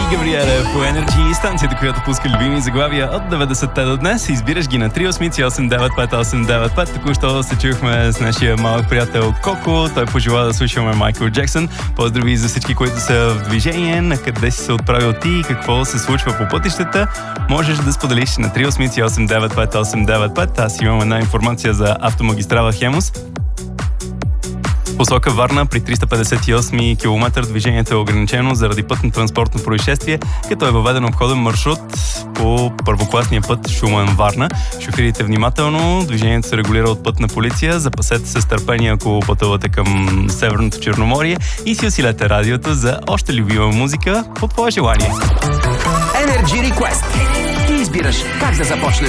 Габриеле по Energy, станцията, която пуска любими заглавия от 90-те до днес. Избираш ги на 383-895-895. Току-що се чухме с нашия малък приятел Коко. Той пожела да слушаме Майкъл Джексън. Поздрави за всички, които са в движение. На къде си се отправил ти и какво се случва по пътищата. Можеш да споделиш на 383-895-895. Аз имам една информация за автомагистрала Хемус. Посока Варна при 358 км движението е ограничено заради пътно-транспортно происшествие, като е въведен обходен маршрут по първокласния път Шумен-Варна. Шофирайте внимателно, движението се регулира от пътна полиция, запасете се с търпение, ако пътувате към Северното Черноморие и си усилете радиото за още любима музика по твое желание. Energy Request. Ти избираш как да започне